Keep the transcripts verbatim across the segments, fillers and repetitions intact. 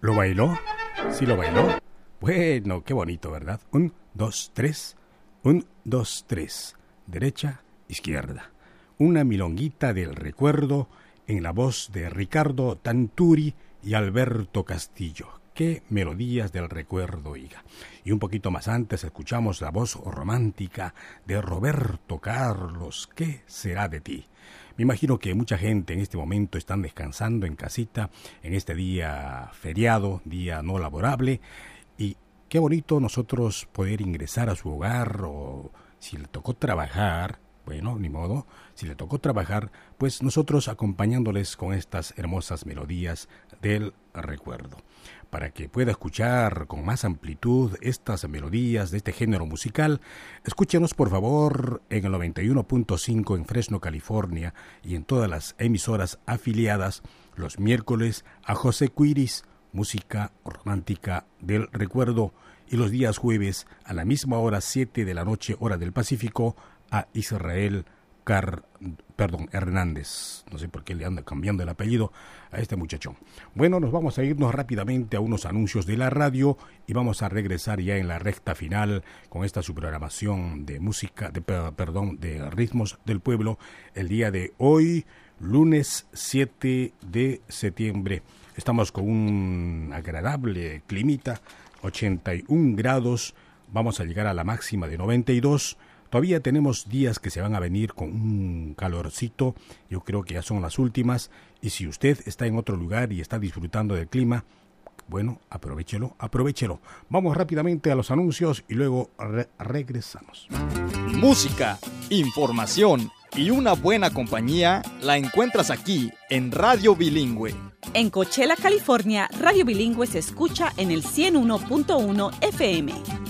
¿Lo bailó? ¿Sí lo bailó? Bueno, qué bonito, ¿verdad? Un, dos, tres. Un, dos, tres. Derecha, izquierda. Una milonguita del recuerdo en la voz de Ricardo Tanturi y Alberto Castillo. Qué melodías del recuerdo, oiga. Y un poquito más antes escuchamos la voz romántica de Roberto Carlos. ¿Qué será de ti? Me imagino que mucha gente en este momento están descansando en casita, en este día feriado, día no laborable. Y qué bonito nosotros poder ingresar a su hogar, o si le tocó trabajar, bueno, ni modo, si le tocó trabajar, pues nosotros acompañándoles con estas hermosas melodías del recuerdo. Para que pueda escuchar con más amplitud estas melodías de este género musical, escúchenos por favor en el noventa y uno punto cinco en Fresno, California, y en todas las emisoras afiliadas los miércoles a José Quiris, música romántica del recuerdo, y los días jueves a la misma hora, siete de la noche, hora del Pacífico, a Israel Car... perdón, Hernández. No sé por qué le anda cambiando el apellido a este muchachón. Bueno, nos vamos a irnos rápidamente a unos anuncios de la radio y vamos a regresar ya en la recta final con esta su programación de música, de, perdón, de ritmos del pueblo, el día de hoy, lunes siete de septiembre. Estamos con un agradable climita, ochenta y un grados, vamos a llegar a la máxima de noventa y dos. Todavía tenemos días que se van a venir con un calorcito, yo creo que ya son las últimas, y si usted está en otro lugar y está disfrutando del clima, bueno, aprovéchelo, aprovéchelo. Vamos rápidamente a los anuncios y luego re- regresamos. Música, información y una buena compañía la encuentras aquí en Radio Bilingüe. En Coachella, California, Radio Bilingüe se escucha en el ciento uno punto uno F M.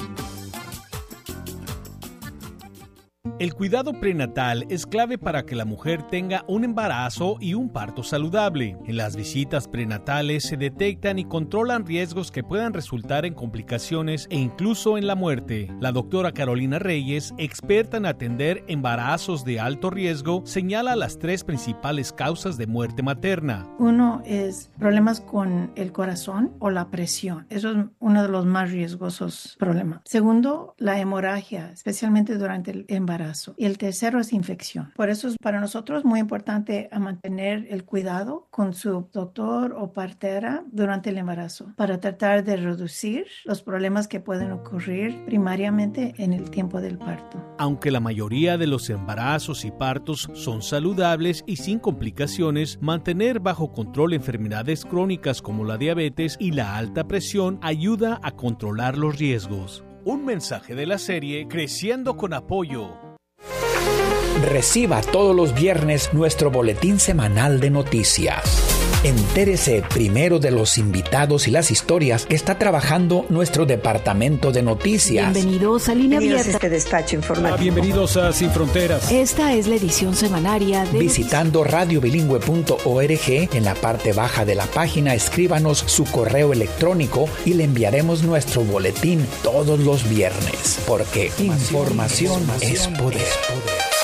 El cuidado prenatal es clave para que la mujer tenga un embarazo y un parto saludable. En las visitas prenatales se detectan y controlan riesgos que puedan resultar en complicaciones e incluso en la muerte. La doctora Carolina Reyes, experta en atender embarazos de alto riesgo, señala las tres principales causas de muerte materna. Uno es problemas con el corazón o la presión. Eso es uno de los más riesgosos problemas. Segundo, la hemorragia, especialmente durante el embarazo. Y el tercero es infección. Por eso es para nosotros muy importante mantener el cuidado con su doctor o partera durante el embarazo para tratar de reducir los problemas que pueden ocurrir primariamente en el tiempo del parto. Aunque la mayoría de los embarazos y partos son saludables y sin complicaciones, mantener bajo control enfermedades crónicas como la diabetes y la alta presión ayuda a controlar los riesgos. Un mensaje de la serie Creciendo con Apoyo. Reciba todos los viernes nuestro boletín semanal de noticias. Entérese primero de los invitados y las historias que está trabajando nuestro departamento de noticias. Bienvenidos a Línea Abierta. Este despacho informativo. Bienvenidos a Sin Fronteras. Esta es la edición semanaria de... Visitando radio bilingüe punto org, en la parte baja de la página escríbanos su correo electrónico y le enviaremos nuestro boletín todos los viernes. Porque información, información es poder. Es poder.